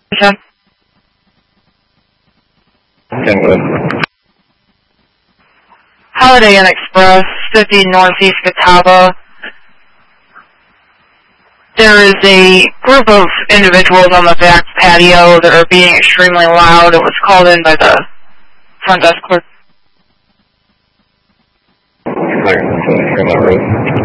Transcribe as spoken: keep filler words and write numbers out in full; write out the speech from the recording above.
Holiday Inn Express, fifty Northeast Catawba. There is a group of individuals on the back patio that are being extremely loud. It was called in by the front desk clerk.